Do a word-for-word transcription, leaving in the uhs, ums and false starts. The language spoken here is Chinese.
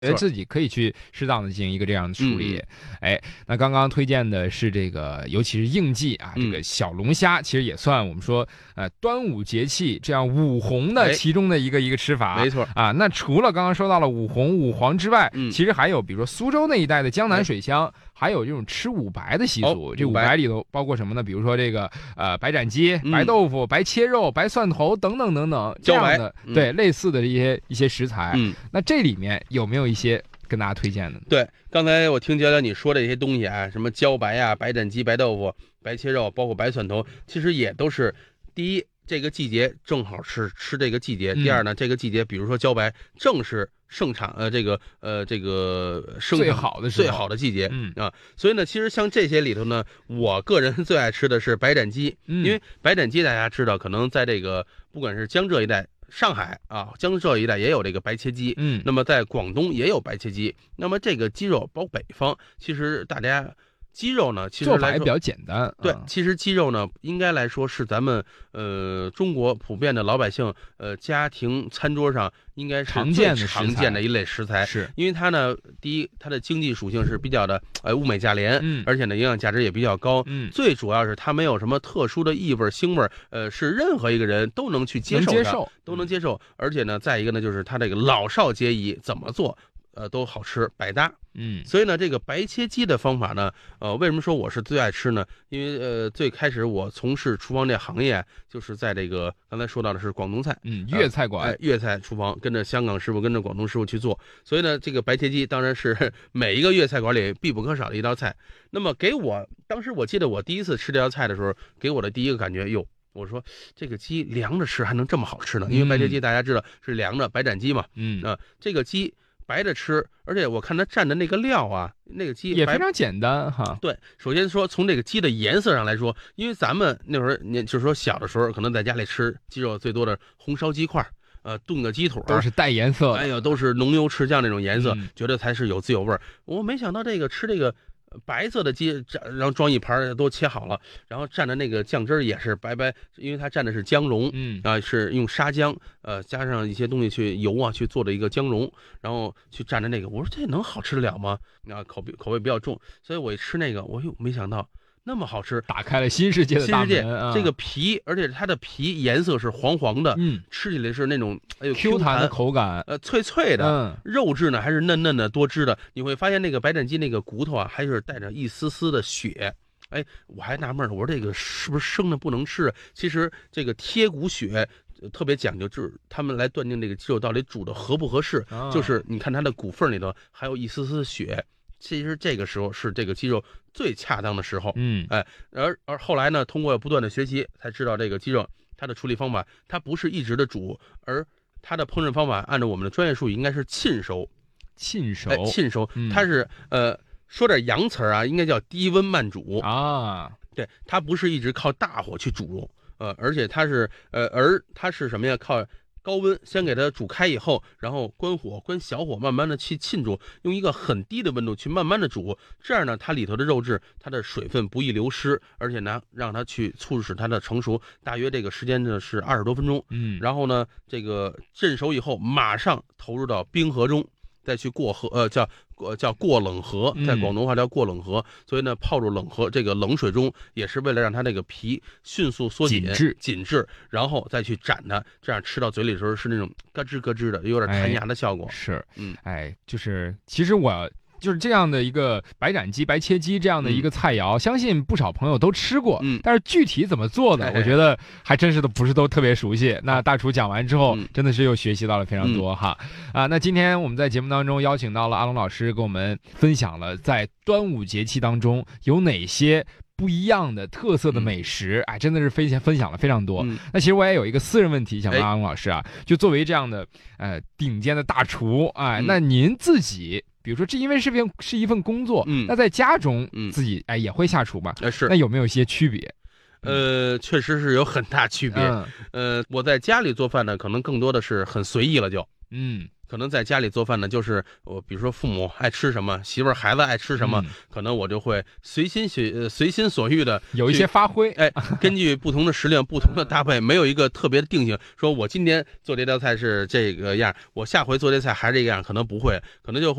觉得自己可以去适当的进行一个这样的处理。 嗯、 哎，那刚刚推荐的是这个，尤其是应季啊， 嗯、 这个小龙虾，其实也算我们说呃端午节气这样五红的其中的一个、哎、一个吃法。 没错啊，那除了刚刚说到了五红五黄之外， 嗯、 其实还有比如说苏州那一带的江南水乡。哎，还有这种吃五白的习俗， 哦、 这五白里头包括什么呢？比如说这个呃白斩鸡、 嗯、 白豆腐、白切肉、白蒜头等等等等这样的、嗯、对类似的一些一些食材。 嗯， 那这里面有没有一些跟大家推荐的呢？ 对，刚才我听教教你说的这些东西啊，什么茭白啊、白斩鸡、白豆腐、白切肉，包括白蒜头，其实也都是第一，这个季节正好是吃这个季节；第二呢，这个季节比如说茭白正是盛产呃这个呃这个生最好的最好的季节， 嗯啊，所以呢，其实像这些里头呢，我个人最爱吃的是白斩鸡， 嗯、 因为白斩鸡大家知道，可能在这个不管是江浙一带。上海啊，江浙一带也有这个白切鸡， 嗯， 那么在广东也有白切鸡。那么这个鸡肉，包括北方，其实大家鸡肉呢，其实做法也比较简单。 对， 嗯、 其实鸡肉呢，应该来说是咱们呃中国普遍的老百姓呃家庭餐桌上应该是常见的常见的一类食材， 是因为它呢，第一，它的经济属性是比较的呃物美价廉， 嗯， 而且呢营养价值也比较高， 嗯， 最主要是它没有什么特殊的异味腥味，呃，是任何一个人都能去接受的， 能接受都能接受，而且呢，再一个呢，就是它这个老少皆宜，怎么做？呃，都好吃，百搭。 嗯， 所以呢，这个白切鸡的方法呢，呃，为什么说我是最爱吃呢？因为呃，最开始我从事厨房这行业，就是在这个刚才说到的是广东菜， 嗯，粤菜馆， 呃、粤菜厨房，跟着香港师傅，跟着广东师傅去做。所以呢，这个白切鸡当然是每一个粤菜馆里必不可少的一道菜。那么给我当时我记得我第一次吃这道菜的时候，给我的第一个感觉，哟。我说这个鸡凉着吃还能这么好吃呢？因为白切鸡大家知道是凉着白斩鸡嘛， 嗯啊，这个鸡白着吃，而且我看它蘸的那个料啊，那个鸡也非常简单哈。 对，首先说从这个鸡的颜色上来说，因为咱们那会儿你就是说小的时候，可能在家里吃鸡肉最多的红烧鸡块，呃，炖个鸡腿都是带颜色的， 哎呦，都是浓油赤酱那种颜色， 嗯、 觉得才是有滋有味。我没想到这个吃这个。白色的鸡，然后装一盘都切好了，然后蘸的那个酱汁也是白白，因为它蘸的是姜蓉， 嗯啊，是用沙姜，呃，加上一些东西去油啊去做的一个姜蓉，然后去蘸着那个，我说这能好吃得了吗？啊，口味口味比较重，所以我一吃那个，我又没想到那么好吃， 打开了新世界的大门。 新世界， 啊、 这个皮，而且它的皮颜色是黄黄的， 嗯， 吃起来是那种哎呦 Q 弹的口感， 呃，脆脆的， 嗯， 肉质呢还是嫩嫩的多汁的。你会发现那个白斩鸡那个骨头啊，还是带着一丝丝的血。哎，我还纳闷，我说这个是不是生的不能吃？其实这个贴骨血。特别讲究，就是他们来断定这个鸡肉到底煮的合不合适， 啊、 就是你看它的骨缝里头还有一丝丝血。其实这个时候是这个鸡肉最恰当的时候， 嗯， 哎，而而后来呢，通过不断的学习，才知道这个鸡肉它的处理方法，它不是一直的煮，而它的烹饪方法按照我们的专业术语应该是沁熟， 沁熟， 哎，沁熟， 嗯、 它是呃说点洋词儿啊，应该叫低温慢煮啊， 对，它不是一直靠大火去煮，呃，而且它是呃，而它是什么呀？靠。高温先给它煮开以后，然后关火，关小火，慢慢的去沁煮，用一个很低的温度去慢慢的煮，这样呢，它里头的肉质，它的水分不易流失，而且呢，让它去促使它的成熟，大约这个时间呢是二十多分钟， 嗯， 然后呢，这个蒸熟以后，马上投入到冰河中，再去过河，呃，叫。呃，叫过冷河，在广东话叫过冷河，嗯、所以呢，泡入冷河这个冷水中，也是为了让它这个皮迅速缩紧、 紧致、 紧致，然后再去蘸它，这样吃到嘴里的时候是那种咯吱咯吱的，有点弹牙的效果。 哎、是， 嗯， 哎，就是其实我。就是这样的一个白斩鸡、白切鸡这样的一个菜肴，嗯、相信不少朋友都吃过。 嗯， 但是具体怎么做的， 哎、 我觉得还真是都不是都特别熟悉。那大厨讲完之后， 嗯、 真的是又学习到了非常多、嗯、哈。啊，那今天我们在节目当中邀请到了阿龙老师，跟我们分享了在端午节气当中有哪些不一样的特色的美食，哎，真的是分享分享了非常多。 嗯、 那其实我也有一个私人问题想问阿龙老师啊，就作为这样的呃顶尖的大厨，哎， 嗯、 那您自己。比如说，这因为是份是一份工作， 嗯， 那在家中嗯自己哎也会下厨嘛， 呃是， 那有没有一些区别？ 呃，确实是有很大区别。 嗯、 呃，我在家里做饭呢，可能更多的是很随意了就， 嗯， 可能在家里做饭呢，就是我比如说父母爱吃什么，媳妇儿孩子爱吃什么， 嗯、 可能我就会随心随呃随心所欲的有一些发挥。 哎，根据不同的食量、不同的搭配，没有一个特别的定性，说我今天做这道菜是这个样，我下回做这菜还是这个样，可能不会，可能就会。